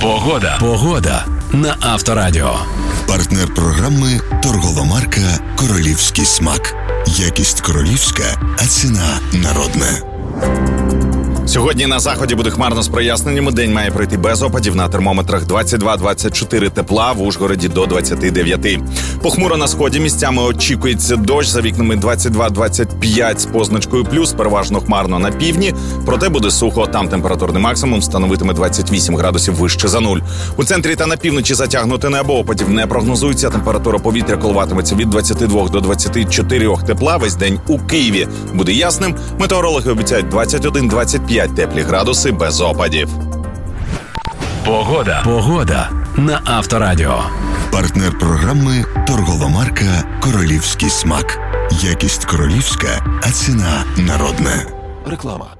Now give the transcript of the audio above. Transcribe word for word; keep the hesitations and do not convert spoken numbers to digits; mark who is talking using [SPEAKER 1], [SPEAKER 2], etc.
[SPEAKER 1] Погода. Погода на Авторадіо.
[SPEAKER 2] Партнер програми торгова марка «Королівський смак». Якість королівська, а ціна народна.
[SPEAKER 3] Сьогодні на заході буде хмарно з проясненнями. День має пройти без опадів. На термометрах двадцять два - двадцять чотири тепла, в Ужгороді до двадцять дев'ять. Похмуро на сході, місцями очікується дощ. За вікнами двадцять два - двадцять п'ять з позначкою плюс, переважно хмарно на півдні. Проте буде сухо, там температурний максимум становитиме двадцять вісім градусів вище за нуль. У центрі та на півночі затягнуте небо, опадів не прогнозується. Температура повітря коливатиметься від двадцяти двох до двадцяти чотирьох тепла. Весь день у Києві буде ясним. Метеорологи обіцяють двадцять один - двадцять п'ять теплі градуси без опадів.
[SPEAKER 1] Погода. Погода на Авторадіо.
[SPEAKER 2] Партнер програми торгова марка «Королівський смак». Якість королівська, а ціна народна.
[SPEAKER 4] Реклама.